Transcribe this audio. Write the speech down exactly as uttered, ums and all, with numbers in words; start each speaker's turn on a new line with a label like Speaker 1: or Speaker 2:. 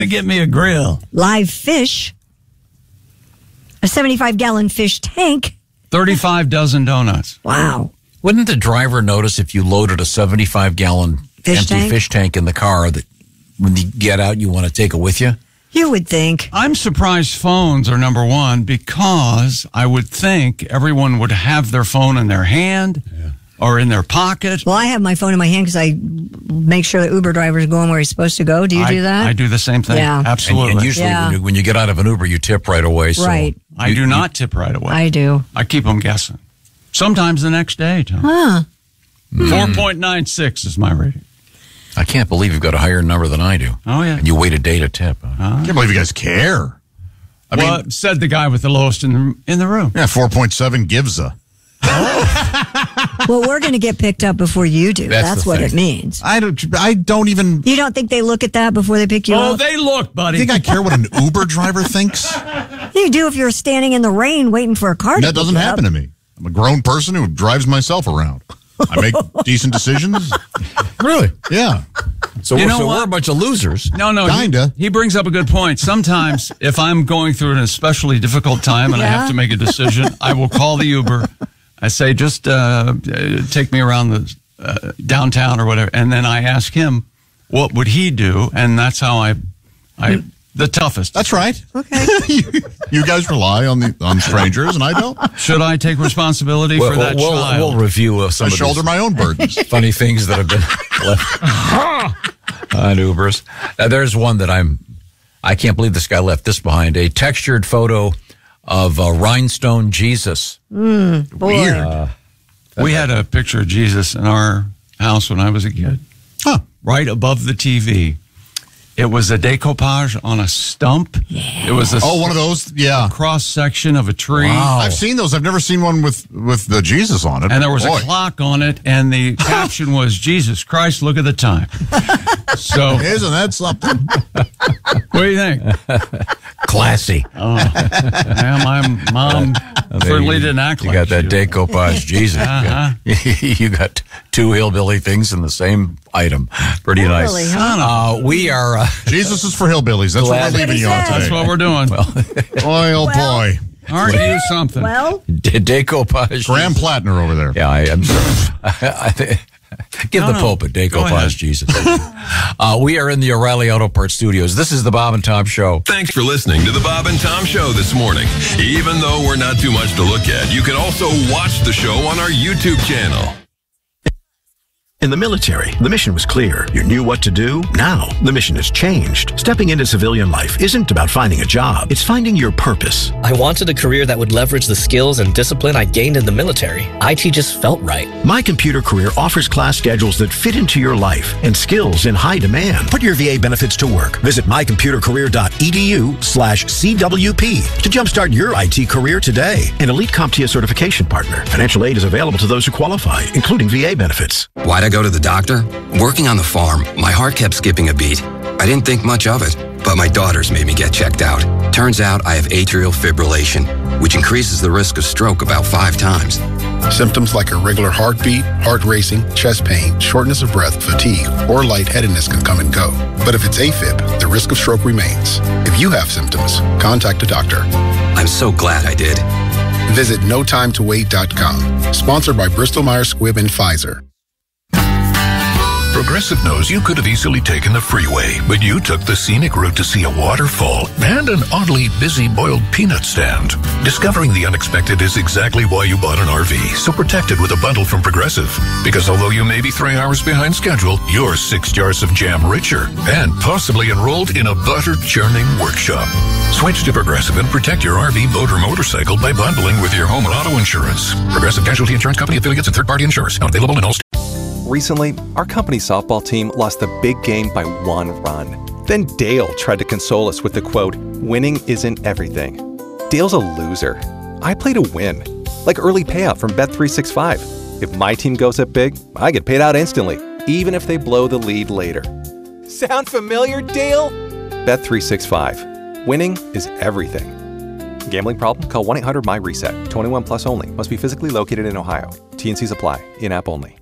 Speaker 1: Get me a grill.
Speaker 2: Live fish. A seventy-five gallon fish tank.
Speaker 1: thirty-five dozen donuts.
Speaker 2: Wow.
Speaker 3: Wouldn't the driver notice if you loaded a seventy-five gallon
Speaker 2: Fish
Speaker 3: empty
Speaker 2: tank?
Speaker 3: fish tank in the car that when you get out, you want to take it with you?
Speaker 2: You would think.
Speaker 1: I'm surprised phones are number one because I would think everyone would have their phone in their hand yeah. or in their pocket.
Speaker 2: Well, I have my phone in my hand because I make sure the Uber driver is going where he's supposed to go. Do you
Speaker 1: I,
Speaker 2: do that?
Speaker 1: I do the same thing.
Speaker 2: Yeah.
Speaker 1: Absolutely.
Speaker 3: And, and usually
Speaker 2: yeah.
Speaker 3: when, you, when you get out of an Uber, you tip right away. So
Speaker 2: right.
Speaker 1: I
Speaker 3: you,
Speaker 1: do not
Speaker 3: you,
Speaker 1: tip right away.
Speaker 2: I do.
Speaker 1: I keep them guessing. Sometimes the next day, Tom.
Speaker 2: Huh.
Speaker 1: four point nine six is my rating.
Speaker 3: I can't believe you've got a higher number than I do.
Speaker 1: Oh, yeah.
Speaker 3: And you wait a day to tip. Huh?
Speaker 4: I can't believe you guys care. I
Speaker 1: well,
Speaker 4: mean,
Speaker 1: said the guy with the lowest in the, in the room.
Speaker 4: Yeah, four point seven gives a.
Speaker 2: Well, we're going to get picked up before you do.
Speaker 3: That's
Speaker 2: That's
Speaker 3: the
Speaker 2: what
Speaker 3: thing.
Speaker 2: it means.
Speaker 4: I don't, I don't even.
Speaker 2: You don't think they look at that before they pick you
Speaker 1: Oh,
Speaker 2: up?
Speaker 1: they look, buddy.
Speaker 4: I think I care what an Uber driver thinks.
Speaker 2: You do if you're standing in the rain waiting for a car to
Speaker 4: That doesn't
Speaker 2: pick you
Speaker 4: happen
Speaker 2: up.
Speaker 4: to me. I'm a grown person who drives myself around. I make decent decisions.
Speaker 3: Really?
Speaker 4: Yeah.
Speaker 3: So,
Speaker 1: You
Speaker 3: we're,
Speaker 1: know
Speaker 3: so
Speaker 1: what?
Speaker 3: we're a bunch of losers.
Speaker 1: No, no.
Speaker 4: Kinda.
Speaker 1: He, he brings up a good point. Sometimes if I'm going through an especially difficult time and I
Speaker 2: Yeah.
Speaker 1: have to make a decision, I will call the Uber. I say, just uh, uh, take me around the uh, downtown or whatever. And then I ask him, what would he do? And that's how I, I the toughest.
Speaker 4: That's right.
Speaker 2: Okay.
Speaker 4: you, you guys rely on the on strangers, and I don't.
Speaker 1: Should I take responsibility
Speaker 3: We'll,
Speaker 1: for that
Speaker 3: we'll,
Speaker 1: child?
Speaker 3: we'll review uh, some
Speaker 4: I
Speaker 3: of
Speaker 4: shoulder
Speaker 3: these
Speaker 4: my own burdens.
Speaker 3: funny things that have been left on Ubers. Uh, there's one that I'm, I can't believe this guy left this behind. A textured photo of uh, Rhinestone Jesus.
Speaker 2: Mm, boy.
Speaker 4: Weird.
Speaker 3: Uh,
Speaker 1: We had a picture of Jesus in our house when I was a kid.
Speaker 4: Huh.
Speaker 1: Right above the T V. It was a decoupage on a stump.
Speaker 2: Yeah.
Speaker 1: It was a
Speaker 4: Oh, one of those? Yeah.
Speaker 1: cross section of a tree.
Speaker 3: Wow.
Speaker 4: I've seen those. I've never seen one with, with the Jesus on it.
Speaker 1: And there was
Speaker 4: Boy.
Speaker 1: a clock on it, and the caption was, Jesus Christ, look at the time. So,
Speaker 4: Isn't that something?
Speaker 1: what do you think?
Speaker 3: Classy.
Speaker 1: Oh, yeah, my mom certainly didn't act
Speaker 3: You
Speaker 1: like
Speaker 3: got that
Speaker 1: she-
Speaker 3: decoupage Jesus.
Speaker 1: Uh-huh.
Speaker 3: You got two hillbilly things in the same item. Pretty nice.
Speaker 2: Really, huh?
Speaker 3: Uh, we are... Uh,
Speaker 4: Jesus is for hillbillies. That's
Speaker 3: Glad-
Speaker 4: what we're leaving you on
Speaker 2: That's
Speaker 4: today.
Speaker 1: That's what we're doing.
Speaker 4: Boy, oh
Speaker 2: Well-
Speaker 4: boy.
Speaker 1: Aren't you something?
Speaker 2: Well,
Speaker 3: de- decoupage.
Speaker 4: Graham Plattner over there.
Speaker 3: Yeah, I, I'm sorry. I, I think... Give
Speaker 1: No,
Speaker 3: the
Speaker 1: no.
Speaker 3: Pope a
Speaker 1: Go ahead.
Speaker 3: decoupage, Jesus. uh, we are in the O'Reilly Auto Parts Studios. This is the Bob and Tom Show.
Speaker 5: Thanks for listening to the Bob and Tom Show this morning. Even though we're not too much to look at, you can also watch the show on our YouTube channel.
Speaker 6: In the military, the mission was clear. You knew what to do. Now, the mission has changed. Stepping into civilian life isn't about finding a job. It's finding your purpose.
Speaker 7: I wanted a career that would leverage the skills and discipline I gained in the military. I T just felt right.
Speaker 6: My Computer Career offers class schedules that fit into your life and skills in high demand. Put your V A benefits to work. Visit mycomputercareer.edu slash CWP to jumpstart your I T career today. An elite CompTIA certification partner. Financial aid is available to those who qualify, including V A benefits.
Speaker 8: Why'd I go to the doctor? Working on the farm, my heart kept skipping a beat. I didn't think much of it, but my daughters made me get checked out. Turns out I have atrial fibrillation, which increases the risk of stroke about five times.
Speaker 9: Symptoms like irregular heartbeat, heart racing, chest pain, shortness of breath, fatigue, or lightheadedness can come and go. But if it's AFib, the risk of stroke remains. If you have symptoms, contact a doctor.
Speaker 8: I'm so glad I did.
Speaker 9: Visit no time to wait dot com. Sponsored by Bristol Myers Squibb and Pfizer.
Speaker 10: Progressive knows you could have easily taken the freeway, but you took the scenic route to see a waterfall and an oddly busy boiled peanut stand. Discovering the unexpected is exactly why you bought an R V, so protected with a bundle from Progressive. Because although you may be three hours behind schedule, you're six jars of jam richer and possibly enrolled in a butter churning workshop. Switch to Progressive and protect your R V, boat, or motorcycle by bundling with your home and auto insurance. Progressive Casualty Insurance Company affiliates and third-party insurers. Not available in all states.
Speaker 11: Recently, our company's softball team lost the big game by one run. Then Dale tried to console us with the quote, "Winning isn't everything." Dale's a loser. I play to win. Like early payout from Bet three sixty-five. If my team goes up big, I get paid out instantly, even if they blow the lead later. Sound familiar, Dale? Bet three sixty-five. Winning is everything. Gambling problem? Call one eight hundred M Y RESET. twenty-one plus only. Must be physically located in Ohio. T and Cs apply. In-app only.